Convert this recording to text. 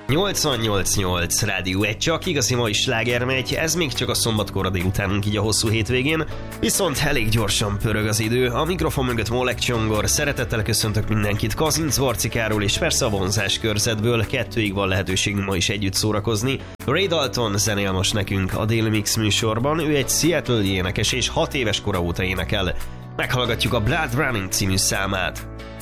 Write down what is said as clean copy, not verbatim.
88.8 Rádió 1, csak igazi mai sláger megy, ez még csak a szombatkora délutánunk így a hosszú hétvégén, viszont elég gyorsan pörög az idő. A mikrofon mögött Molek Csongor, szeretettel köszöntök mindenkit Kazinc Varcikáról, és persze a vonzás körzetből, 2-ig van lehetőségünk ma is együtt szórakozni. Ray Dalton zenél most nekünk a Daily Mix műsorban, ő egy Seattle-i énekes és 6 éves kora óta énekel. Meghallgatjuk a Blood Running című számát.